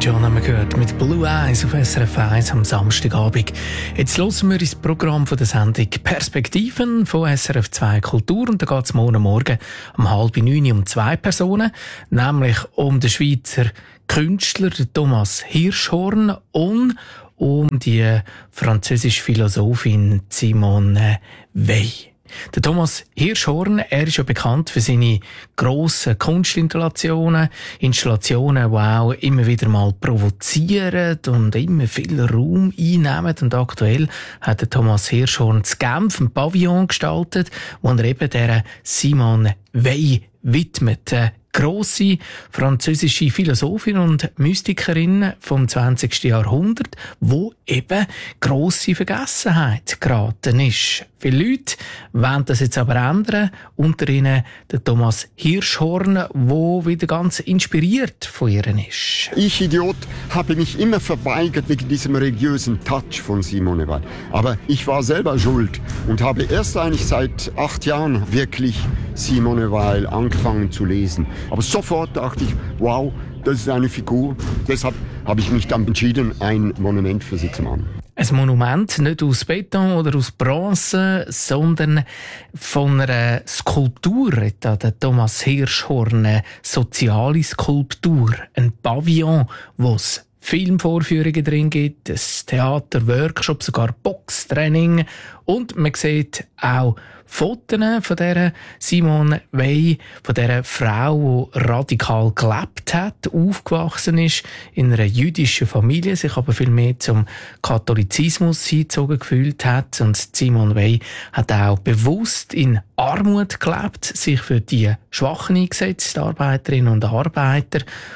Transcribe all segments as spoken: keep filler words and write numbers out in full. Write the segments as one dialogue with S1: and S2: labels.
S1: John haben wir gehört mit Blue Eyes auf S R F eins am Samstagabend. Jetzt hören wir ins Programm von der Sendung Perspektiven von S R F zwei Kultur. Und da geht es morgen Morgen um halb neun um zwei Personen, nämlich um den Schweizer Künstler Thomas Hirschhorn und um die französische Philosophin Simone Weil. Der Thomas Hirschhorn, er ist ja bekannt für seine grossen Kunstinstallationen, Installationen, die auch immer wieder mal provozieren und immer viel Raum einnehmen. Und aktuell hat der Thomas Hirschhorn zu Genf ein Pavillon gestaltet, wo er eben der Simone Weil widmet. Eine grosse französische Philosophin und Mystikerin vom zwanzigsten Jahrhundert, wo eben grosse Vergessenheit geraten ist. Viele Leute wollen das jetzt aber ändern, unter ihnen der Thomas Hirschhorn, der wieder ganz inspiriert von ihr ist.
S2: Ich, Idiot, habe mich immer verweigert wegen diesem religiösen Touch von Simone Weil. Aber ich war selber schuld und habe erst eigentlich seit acht Jahren wirklich Simone Weil angefangen zu lesen. Aber sofort dachte ich, wow, das ist eine Figur. Deshalb habe ich mich dann entschieden, ein Monument für sie zu machen.
S1: Ein Monument, nicht aus Beton oder aus Bronze, sondern von einer Skulptur, da der Thomas Hirschhorn, eine soziale Skulptur, ein Pavillon, wo es Filmvorführungen drin gibt, ein Theater, Workshop, sogar Boxtraining und man sieht auch Fotos von dieser Simone Weil, von dieser Frau, die radikal gelebt hat, aufgewachsen ist, in einer jüdischen Familie, sich aber viel mehr zum Katholizismus hingezogen gefühlt hat. Und Simone Weil hat auch bewusst in Armut gelebt, sich für die Schwachen eingesetzt, Arbeiterinnen und Arbeiter.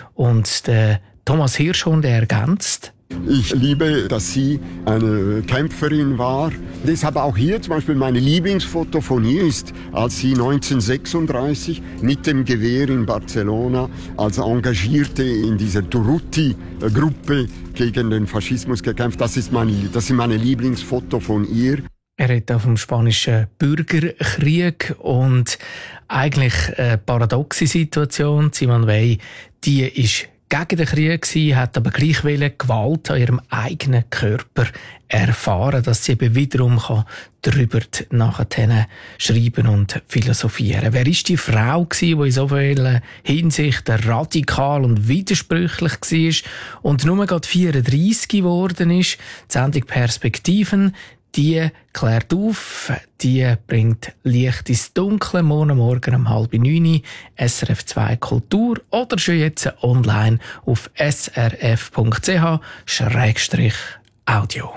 S1: Und der Thomas Hirschhorn, der ergänzt:
S2: Ich liebe, dass sie eine Kämpferin war. Deshalb auch hier zum Beispiel mein Lieblingsfoto von ihr ist, als sie neunzehnhundertsechsunddreißig mit dem Gewehr in Barcelona als Engagierte in dieser Durruti-Gruppe gegen den Faschismus gekämpft. Das ist mein, das sind meine Lieblingsfoto von ihr.
S1: Er redet auch vom spanischen Bürgerkrieg und eigentlich eine paradoxe Situation. Simone Weil, die ist gegen den Krieg gewesen, hat aber gleich Gewalt an ihrem eigenen Körper erfahren, dass sie eben wiederum darüber nachher schreiben und philosophieren. Wer ist die Frau gewesen, die in so vielen Hinsichten radikal und widersprüchlich war und nur gerade vierunddreissig geworden ist? Die Sendung Perspektiven, die klärt auf, die bringt Licht ins Dunkle, morgen Morgen um halb neun, S R F zwei Kultur oder schon jetzt online auf s r f punkt c h Schrägstrich Audio.